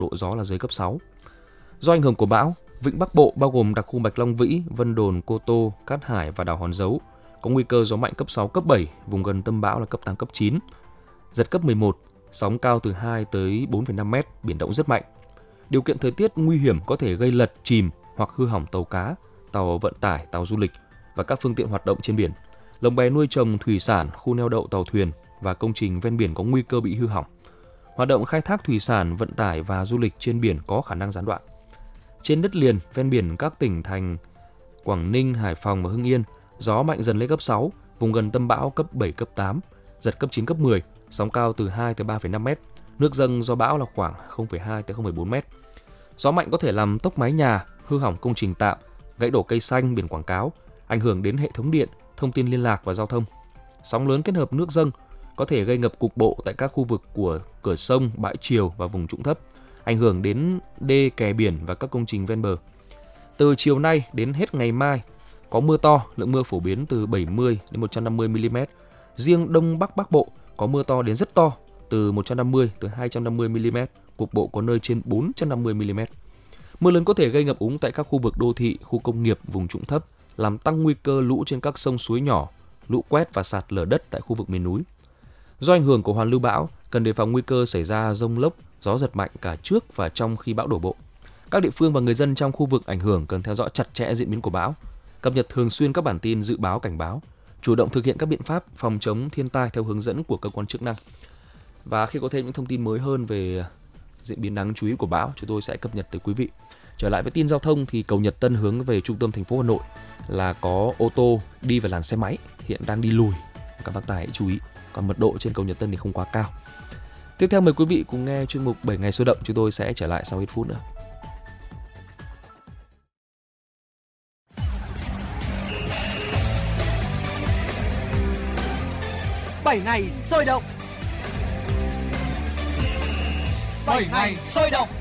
độ gió là dưới cấp 6. Do ảnh hưởng của bão, vịnh Bắc Bộ bao gồm đặc khu Bạch Long Vĩ, Vân Đồn, Cô Tô, Cát Hải và đảo Hòn Dấu có nguy cơ gió mạnh cấp 6, cấp 7, vùng gần tâm bão là cấp 8, cấp 9, giật cấp 11, sóng cao từ 2 tới 4,5 m, biển động rất mạnh. Điều kiện thời tiết nguy hiểm có thể gây lật, chìm hoặc hư hỏng tàu cá, tàu vận tải, tàu du lịch và các phương tiện hoạt động trên biển. Lồng bè nuôi trồng thủy sản, khu neo đậu tàu thuyền và công trình ven biển có nguy cơ bị hư hỏng. Hoạt động khai thác thủy sản, vận tải và du lịch trên biển có khả năng gián đoạn. Trên đất liền ven biển các tỉnh thành Quảng Ninh, Hải Phòng và Hưng Yên, gió mạnh dần lên cấp 6, vùng gần tâm bão cấp 7, cấp 8, giật cấp 9, cấp 10, sóng cao từ 2 tới 3,5 m. Nước dâng do bão là khoảng 0,2 tới 0,4 m. Gió mạnh có thể làm tốc mái nhà, hư hỏng công trình tạm, gãy đổ cây xanh, biển quảng cáo, ảnh hưởng đến hệ thống điện, thông tin liên lạc và giao thông. Sóng lớn kết hợp nước dâng có thể gây ngập cục bộ tại các khu vực của cửa sông, bãi triều và vùng trũng thấp, ảnh hưởng đến đê, kè biển và các công trình ven bờ. Từ chiều nay đến hết ngày mai có mưa to, lượng mưa phổ biến từ 70 đến 150 mm. Riêng Đông Bắc Bắc Bộ có mưa to đến rất to, từ 150 tới 250 mm, cục bộ có nơi trên 450 mm. Mưa lớn có thể gây ngập úng tại các khu vực đô thị, khu công nghiệp, vùng trũng thấp, làm tăng nguy cơ lũ trên các sông suối nhỏ, lũ quét và sạt lở đất tại khu vực miền núi. Do ảnh hưởng của hoàn lưu bão, cần đề phòng nguy cơ xảy ra dông lốc, gió giật mạnh cả trước và trong khi bão đổ bộ. Các địa phương và người dân trong khu vực ảnh hưởng cần theo dõi chặt chẽ diễn biến của bão, cập nhật thường xuyên các bản tin dự báo cảnh báo, chủ động thực hiện các biện pháp phòng chống thiên tai theo hướng dẫn của cơ quan chức năng. Và khi có thêm những thông tin mới hơn về diễn biến đáng chú ý của bão, chúng tôi sẽ cập nhật tới quý vị. Trở lại với tin giao thông thì cầu Nhật Tân hướng về trung tâm thành phố Hà Nội là có ô tô đi vào làn xe máy hiện đang đi lùi, các bác tài hãy chú ý. Còn mật độ trên cầu Nhật Tân thì không quá cao. Tiếp theo mời quý vị cùng nghe chuyên mục 7 ngày sôi động, chúng tôi sẽ trở lại sau ít phút nữa. 7 ngày sôi động. 7 ngày sôi động.